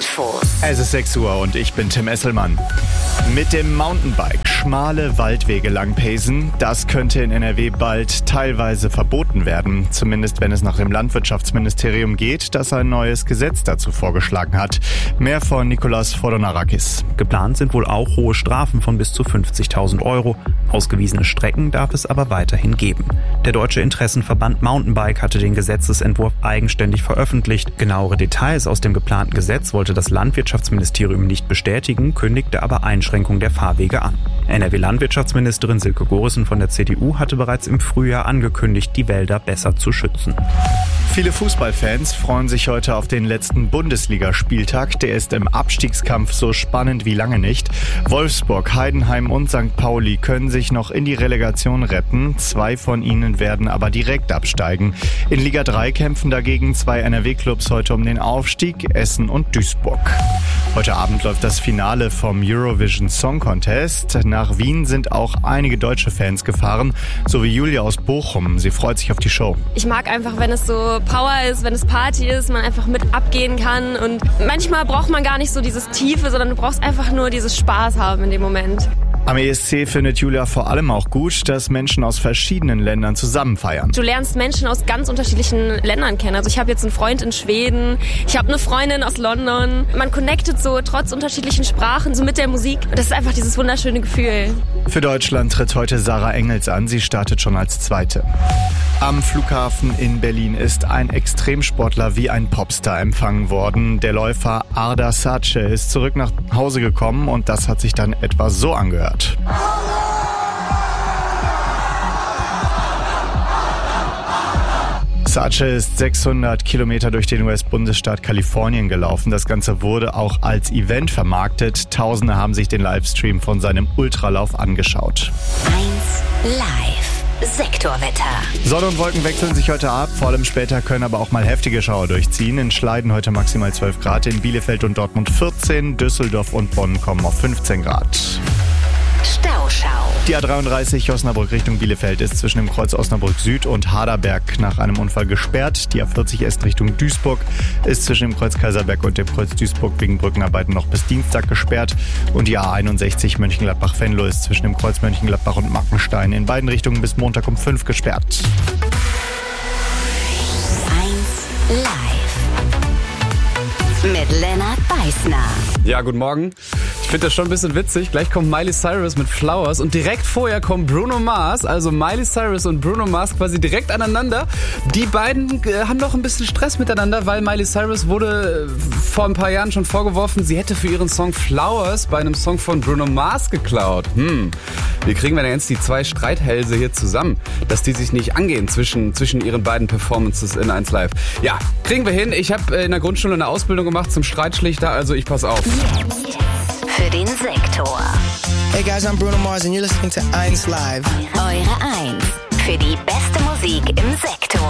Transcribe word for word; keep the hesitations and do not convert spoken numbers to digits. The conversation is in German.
Infos. Es ist sechs Uhr und ich bin Tim Esselmann. Mit dem Mountainbike schmale Waldwege lang pacen, das könnte in N R W bald teilweise verboten werden. Zumindest wenn es nach dem Landwirtschaftsministerium geht, das ein neues Gesetz dazu vorgeschlagen hat. Mehr von Nikolas Fordonarakis. Geplant sind wohl auch hohe Strafen von bis zu fünfzigtausend Euro. Ausgewiesene Strecken darf es aber weiterhin geben. Der Deutsche Interessenverband Mountainbike hatte den Gesetzesentwurf eigenständig veröffentlicht. Genauere Details aus dem geplanten Gesetz wollte das Landwirtschaftsministerium nicht bestätigen, kündigte aber Einschränkung der Fahrwege an. N R W-Landwirtschaftsministerin Silke Gorissen von der C D U hatte bereits im Frühjahr angekündigt, die Wälder besser zu schützen. Viele Fußballfans freuen sich heute auf den letzten Bundesligaspieltag. Der ist im Abstiegskampf so spannend wie lange nicht. Wolfsburg, Heidenheim und Sankt Pauli können sich noch in die Relegation retten. Zwei von ihnen werden aber direkt absteigen. In Liga drei kämpfen dagegen zwei N R W-Clubs heute um den Aufstieg, Essen und Duisburg. Heute Abend läuft das Finale vom Eurovision Song Contest. Nach Wien sind auch einige deutsche Fans gefahren, so wie Julia aus Bochum. Sie freut sich auf die Show. Ich mag einfach, wenn es so Power ist, wenn es Party ist, man einfach mit abgehen kann. Und manchmal braucht man gar nicht so dieses Tiefe, sondern du brauchst einfach nur dieses Spaß haben in dem Moment. Am E S C findet Julia vor allem auch gut, dass Menschen aus verschiedenen Ländern zusammen feiern. Du lernst Menschen aus ganz unterschiedlichen Ländern kennen. Also ich habe jetzt einen Freund in Schweden, ich habe eine Freundin aus London. Man connectet so trotz unterschiedlichen Sprachen so mit der Musik. Das ist einfach dieses wunderschöne Gefühl. Für Deutschland tritt heute Sarah Engels an. Sie startet schon als Zweite. Am Flughafen in Berlin ist ein Extremsportler wie ein Popstar empfangen worden. Der Läufer Arda Sace ist zurück nach Hause gekommen und das hat sich dann etwa so angehört. Sace ist sechshundert Kilometer durch den U S-Bundesstaat Kalifornien gelaufen. Das Ganze wurde auch als Event vermarktet. Tausende haben sich den Livestream von seinem Ultralauf angeschaut. eins live. Sektorwetter. Sonne und Wolken wechseln sich heute ab. Vor allem später können aber auch mal heftige Schauer durchziehen. In Schleiden heute maximal zwölf Grad, in Bielefeld und Dortmund vierzehn, Düsseldorf und Bonn kommen auf fünfzehn Grad. Stauschau. Die A dreiunddreißig Osnabrück Richtung Bielefeld ist zwischen dem Kreuz Osnabrück Süd und Haderberg nach einem Unfall gesperrt. Die A vierzig Est Richtung Duisburg ist zwischen dem Kreuz Kaiserberg und dem Kreuz Duisburg wegen Brückenarbeiten noch bis Dienstag gesperrt. Und die A einundsechzig Mönchengladbach-Venlo ist zwischen dem Kreuz Mönchengladbach und Mackenstein in beiden Richtungen bis Montag um fünf gesperrt. eins live. Mit Lennart Beißner. Ja, guten Morgen. Ich finde das schon ein bisschen witzig. Gleich kommt Miley Cyrus mit Flowers und direkt vorher kommt Bruno Mars. Also Miley Cyrus und Bruno Mars quasi direkt aneinander. Die beiden äh, haben noch ein bisschen Stress miteinander, weil Miley Cyrus wurde äh, vor ein paar Jahren schon vorgeworfen, sie hätte für ihren Song Flowers bei einem Song von Bruno Mars geklaut. Hm, wie kriegen wir denn jetzt die zwei Streithälse hier zusammen, dass die sich nicht angehen zwischen, zwischen ihren beiden Performances in eins Live? Ja, kriegen wir hin. Ich habe äh, in der Grundschule eine Ausbildung gemacht zum Streitschlichter, also ich pass auf. Für den Sektor. Hey guys, I'm Bruno Mars and you're listening to eins Live. Eure eins. Für die beste Musik im Sektor.